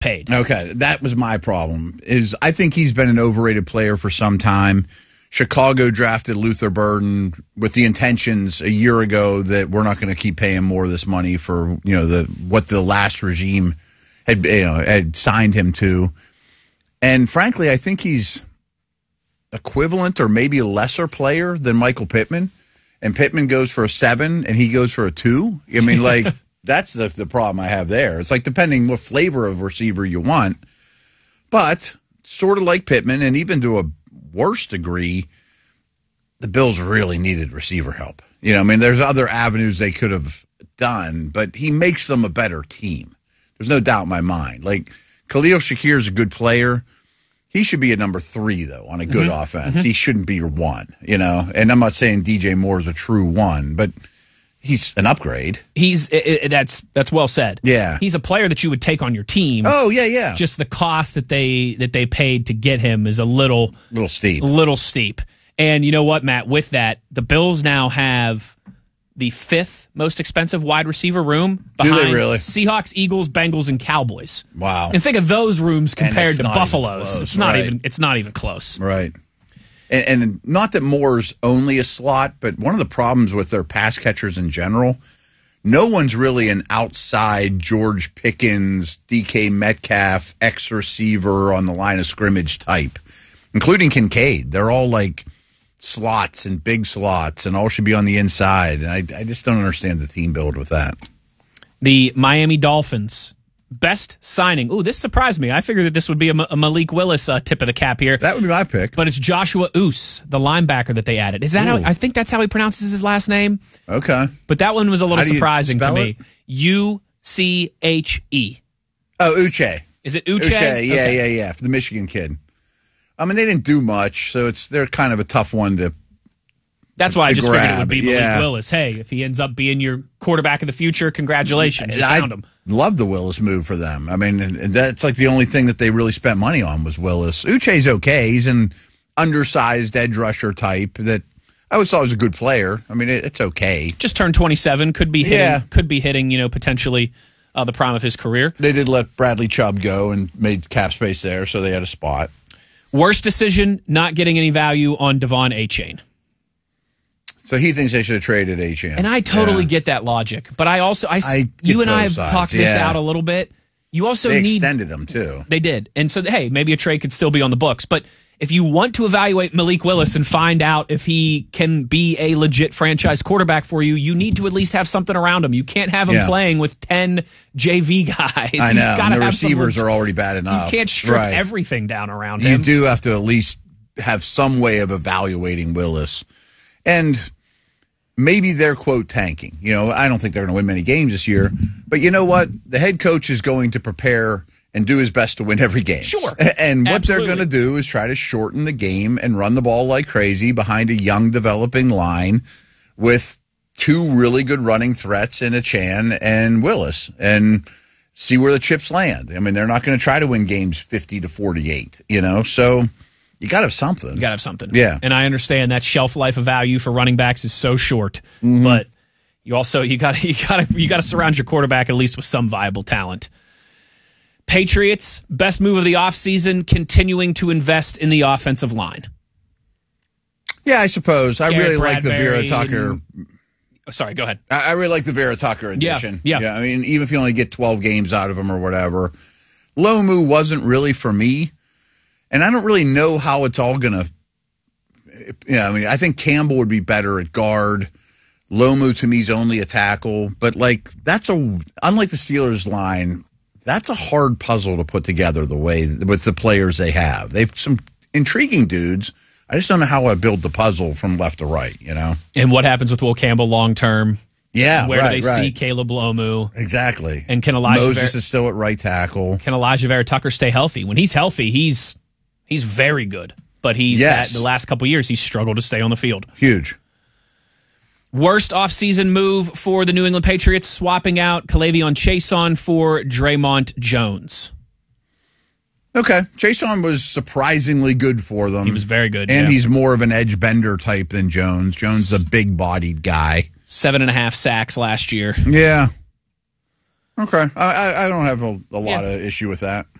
paid. Okay, that was my problem. I think he's been an overrated player for some time. Chicago drafted Luther Burden with the intentions a year ago that we're not going to keep paying more of this money for what the last regime had signed him to. And frankly, I think he's equivalent or maybe a lesser player than Michael Pittman. And Pittman goes for a 7 and he goes for a 2. I mean, like, that's the problem I have there. It's like depending what flavor of receiver you want. But sort of like Pittman, and even to a worse degree, the Bills really needed receiver help. I mean, there's other avenues they could have done, but he makes them a better team. There's no doubt in my mind. Like, Khalil Shakir is a good player. He should be a number 3, though, on a good offense. He shouldn't be your 1, And I'm not saying DJ Moore is a true 1, but he's an upgrade. That's well said. Yeah. He's a player that you would take on your team. Oh, yeah. Just the cost that they paid to get him is a little steep. And you know what, Matt? With that, the Bills now have the 5th most expensive wide receiver room behind Do they really? Seahawks, Eagles, Bengals, and Cowboys. Wow. And think of those rooms compared to Buffalo's. Close, It's not even close. Right. And not that Moore's only a slot, but one of the problems with their pass catchers in general, no one's really an outside George Pickens, DK Metcalf, ex-receiver on the line of scrimmage type, including Kincaid. They're all like slots and big slots and all should be on the inside. And I just don't understand the team build with that. The Miami Dolphins, best signing. Ooh, this surprised me. I figured that this would be a Malik Willis tip of the cap here. That would be my pick. But it's Joshua Oos, the linebacker that they added. Is that how? I think that's how he pronounces his last name. Okay. But that one was a little surprising to me. it? Uche. Oh, Uche. Is it Uche? Uche, yeah. For the Michigan kid. I mean, they didn't do much, so they're kind of a tough one to. That's why I just grab. figured it would be Malik Willis. Hey, if he ends up being your quarterback of the future, congratulations, you found him. Love the Willis move for them. I mean, and that's like the only thing that they really spent money on was Willis. Uche's okay. He's an undersized edge rusher type that I always thought was a good player. I mean, it's okay. Just turned 27. Could be hitting. Potentially the prime of his career. They did let Bradley Chubb go and made cap space there, so they had a spot. Worst decision, not getting any value on Devon Achane. So he thinks they should have traded Achane. And I totally get that logic. But you and I have talked this out a little bit. You also they extended him, too. They did. And so, hey, maybe a trade could still be on the books. But if you want to evaluate Malik Willis and find out if he can be a legit franchise quarterback for you, you need to at least have something around him. You can't have him playing with 10 JV guys. I know. And the receivers are already bad enough. You can't strip everything down around him. You do have to at least have some way of evaluating Willis. And maybe they're, quote, tanking. I don't think they're going to win many games this year. But you know what? The head coach is going to prepare and do his best to win every game. Sure. And what they're going to do is try to shorten the game and run the ball like crazy behind a young developing line with 2 really good running threats in Achane and Willis and see where the chips land. I mean, they're not going to try to win games 50-48, so you got to have something. You got to have something. Yeah. And I understand that shelf life of value for running backs is so short, but you also you got to surround your quarterback at least with some viable talent. Patriots, best move of the offseason, continuing to invest in the offensive line. Yeah, I suppose. I really like the Bradbury Vera Tucker. Sorry, go ahead. I really like the Vera Tucker addition. Yeah. I mean, even if you only get 12 games out of him or whatever. Lomu wasn't really for me, and I don't really know how it's all going to. I mean, I think Campbell would be better at guard. Lomu, to me, is only a tackle. But, unlike the Steelers line, that's a hard puzzle to put together the way with the players they have. They've some intriguing dudes. I just don't know how I build the puzzle from left to right, And what happens with Will Campbell long term? Yeah, where do they see Caleb Lomu? Exactly. And can Elijah Moses is still at right tackle. Can Elijah Vera Tucker stay healthy? When he's healthy, he's very good. But the last couple of years, he's struggled to stay on the field. Huge. Worst offseason move for the New England Patriots, swapping out K'Lavon Chaisson for Draymond Jones. Okay. Chaisson was surprisingly good for them. He was very good. And he's more of an edge bender type than Jones. Jones is a big-bodied guy. 7.5 sacks last year. Yeah. Okay. I don't have a lot of issue with that.